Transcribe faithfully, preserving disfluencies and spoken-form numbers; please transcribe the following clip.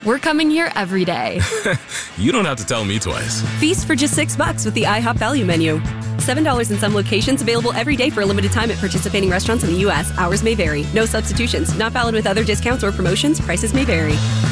We're coming here every day. You don't have to tell me twice. Feast for just six bucks with the IHOP Value Menu. seven dollars in some locations, available every day for a limited time at participating restaurants in the U S. Hours may vary. No substitutions. Not valid with other discounts or promotions. Prices may vary.